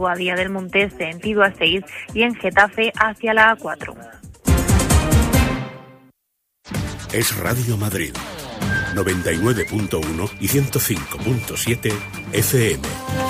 Boadilla del Monte, sentido A6, y en Getafe hacia la A4. Es Radio Madrid, 99.1 y 105.7 FM.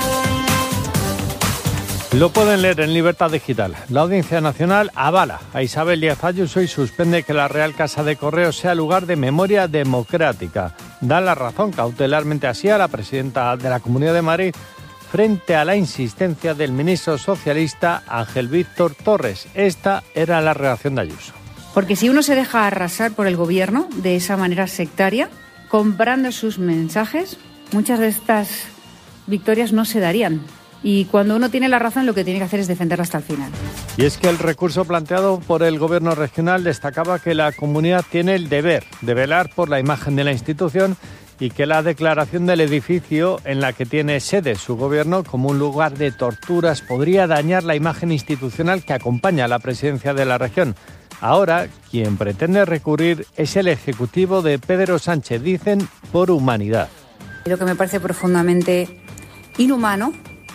Lo pueden leer en Libertad Digital. La Audiencia Nacional avala a Isabel Díaz Ayuso y suspende que la Real Casa de Correos sea lugar de memoria democrática. Da la razón cautelarmente así a la presidenta de la Comunidad de Madrid frente a la insistencia del ministro socialista Ángel Víctor Torres. Esta era la reacción de Ayuso. Porque si uno se deja arrasar por el gobierno de esa manera sectaria, comprando sus mensajes, muchas de estas victorias no se darían. Y cuando uno tiene la razón, lo que tiene que hacer es defenderla hasta el final. Y es que el recurso planteado por el Gobierno regional destacaba que la comunidad tiene el deber de velar por la imagen de la institución y que la declaración del edificio en la que tiene sede su gobierno como un lugar de torturas podría dañar la imagen institucional que acompaña a la presidencia de la región. Ahora, quien pretende recurrir es el Ejecutivo de Pedro Sánchez, dicen por humanidad. Lo que me parece profundamente inhumano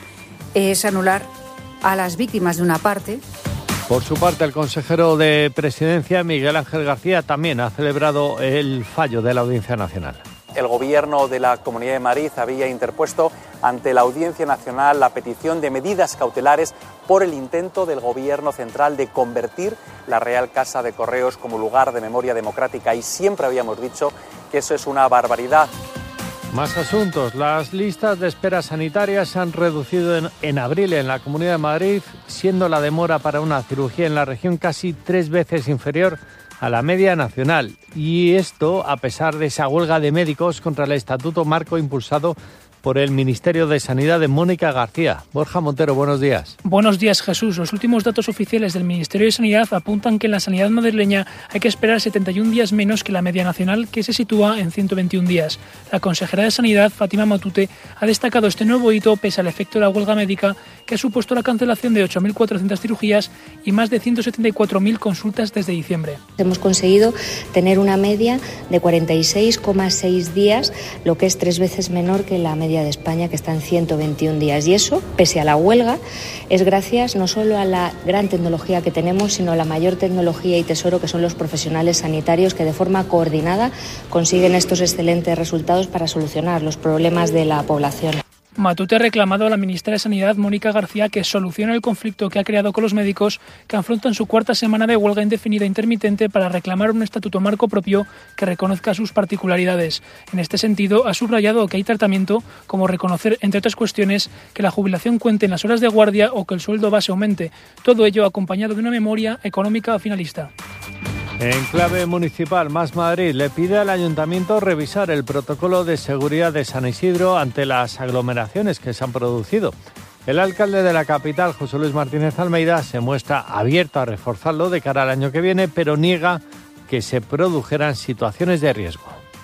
es anular a las víctimas de una parte. Por su parte, el consejero de Presidencia, Miguel Ángel García, también ha celebrado el fallo de la Audiencia Nacional. El Gobierno de la Comunidad de Madrid había interpuesto ante la Audiencia Nacional la petición de medidas cautelares por el intento del Gobierno central de convertir la Real Casa de Correos como lugar de memoria democrática, y siempre habíamos dicho que eso es una barbaridad. Más asuntos. Las listas de espera sanitarias se han reducido en abril en la Comunidad de Madrid, siendo la demora para una cirugía en la región casi 3 veces inferior a la media nacional. Y esto a pesar de esa huelga de médicos contra el Estatuto Marco impulsado por el Ministerio de Sanidad de Mónica García. Borja Montero, buenos días. Buenos días, Jesús. Los últimos datos oficiales del Ministerio de Sanidad apuntan que en la sanidad madrileña hay que esperar 71 días menos que la media nacional, que se sitúa en 121 días. La consejera de Sanidad, Fátima Matute, ha destacado este nuevo hito pese al efecto de la huelga médica, que ha supuesto la cancelación de 8.400 cirugías y más de 174.000 consultas desde diciembre. Hemos conseguido tener una media de 46,6 días, lo que es 3 veces menor que la media de España, que está en 121 días. Y eso, pese a la huelga, es gracias no solo a la gran tecnología que tenemos, sino a la mayor tecnología y tesoro que son los profesionales sanitarios que de forma coordinada consiguen estos excelentes resultados para solucionar los problemas de la población. Matute ha reclamado a la ministra de Sanidad, Mónica García, que solucione el conflicto que ha creado con los médicos que afrontan su 4ª semana de huelga indefinida intermitente para reclamar un estatuto marco propio que reconozca sus particularidades. En este sentido, ha subrayado que hay tratamiento como reconocer, entre otras cuestiones, que la jubilación cuente en las horas de guardia o que el sueldo base aumente. Todo ello acompañado de una memoria económica finalista. En clave municipal, Más Madrid le pide al Ayuntamiento revisar el protocolo de seguridad de San Isidro ante las aglomeraciones que se han producido. El alcalde de la capital, José Luis Martínez Almeida, se muestra abierto a reforzarlo de cara al año que viene, pero niega que se produjeran situaciones de riesgo.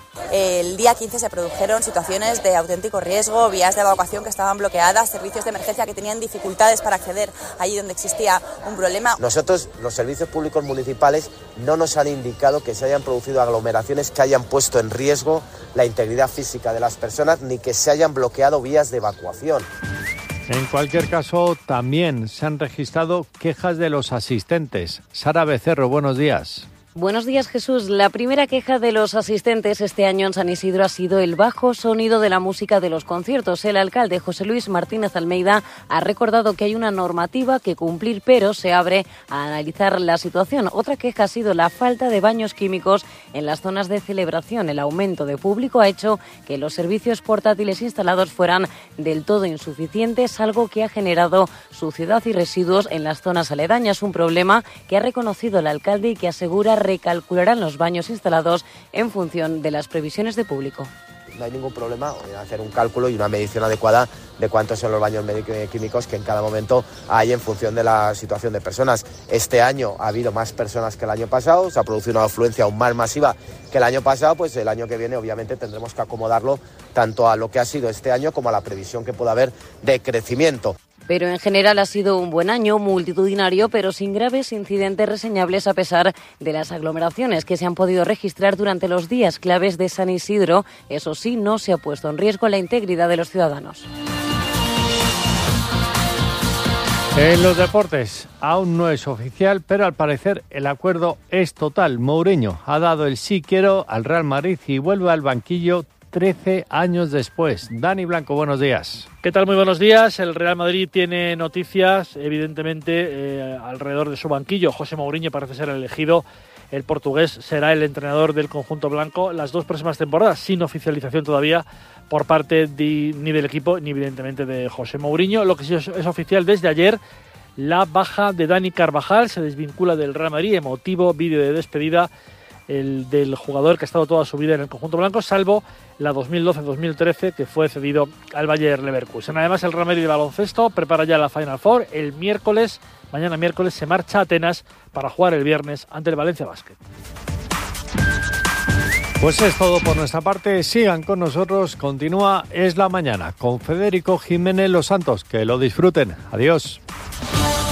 El día 15 se produjeron situaciones de auténtico riesgo, vías de evacuación que estaban bloqueadas, servicios de emergencia que tenían dificultades para acceder allí donde existía un problema. Nosotros, los servicios públicos municipales, no nos han indicado que se hayan producido aglomeraciones que hayan puesto en riesgo la integridad física de las personas, ni que se hayan bloqueado vías de evacuación. En cualquier caso, también se han registrado quejas de los asistentes. Sara Becerro, buenos días. Buenos días, Jesús. La primera queja de los asistentes este año en San Isidro ha sido el bajo sonido de la música de los conciertos. El alcalde José Luis Martínez Almeida ha recordado que hay una normativa que cumplir, pero se abre a analizar la situación. Otra queja ha sido la falta de baños químicos en las zonas de celebración. El aumento de público ha hecho que los servicios portátiles instalados fueran del todo insuficientes, algo que ha generado suciedad y residuos en las zonas aledañas. Un problema que ha reconocido el alcalde y que asegura recalcularán los baños instalados en función de las previsiones de público. No hay ningún problema en hacer un cálculo y una medición adecuada de cuántos son los baños químicos que en cada momento hay en función de la situación de personas. Este año ha habido más personas que el año pasado, se ha producido una afluencia aún más masiva que el año pasado, pues el año que viene obviamente tendremos que acomodarlo tanto a lo que ha sido este año como a la previsión que pueda haber de crecimiento. Pero en general ha sido un buen año, multitudinario, pero sin graves incidentes reseñables a pesar de las aglomeraciones que se han podido registrar durante los días claves de San Isidro. Eso sí, no se ha puesto en riesgo la integridad de los ciudadanos. En los deportes aún no es oficial, pero al parecer el acuerdo es total. Mourinho ha dado el sí quiero al Real Madrid y vuelve al banquillo 13 años después. Dani Blanco, buenos días. ¿Qué tal? Muy buenos días. El Real Madrid tiene noticias, evidentemente, alrededor de su banquillo. José Mourinho parece ser elegido. El portugués será el entrenador del conjunto blanco las 2 próximas temporadas, sin oficialización todavía por parte ni del equipo ni evidentemente de José Mourinho. Lo que sí es oficial desde ayer, la baja de Dani Carvajal, se desvincula del Real Madrid, emotivo vídeo de despedida del jugador que ha estado toda su vida en el conjunto blanco, salvo la 2012-2013 que fue cedido al Bayer Leverkusen. Además, el Real Madrid de baloncesto prepara ya la Final Four. Mañana miércoles se marcha a Atenas para jugar el viernes ante el Valencia Basket. Pues es todo por nuestra parte. Sigan con nosotros. Continúa Es la Mañana con Federico Jiménez Los Santos. Que lo disfruten. Adiós.